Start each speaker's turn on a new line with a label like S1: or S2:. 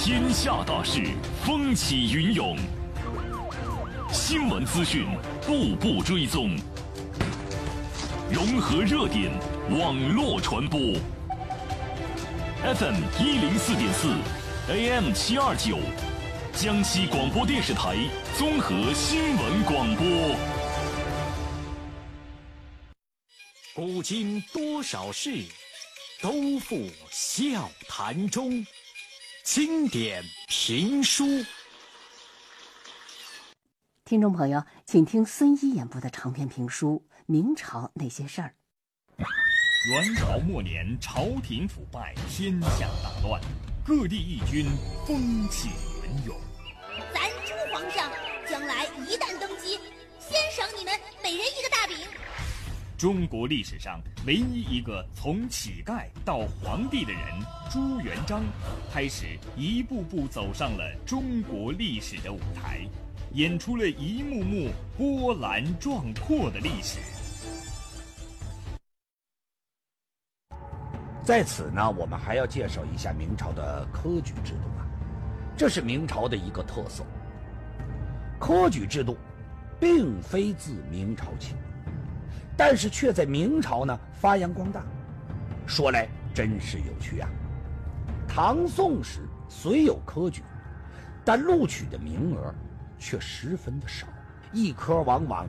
S1: 天下大事，风起云涌，新闻资讯步步追踪，融合热点，网络传播。FM 104.4 ，AM 729，江西广播电视台综合新闻广播。
S2: 古今多少事，都付笑谈中。经典评书，
S3: 听众朋友，请听孙一演播的长篇评书《明朝那些事儿》。
S4: 元朝末年，朝廷腐败，天下大乱，各地义军风起云涌。
S5: 咱朱皇上将来一旦登基，先赏你们每人一个大饼。
S4: 中国历史上唯一一个从乞丐到皇帝的人朱元璋，开始一步步走上了中国历史的舞台，演出了一幕幕波澜壮阔的历史。
S6: 在此呢，我们还要介绍一下明朝的科举制度啊，这是明朝的一个特色。科举制度并非自明朝起，但是却在明朝呢发扬光大，说来真是有趣啊。唐宋时虽有科举，但录取的名额却十分的少，一科往往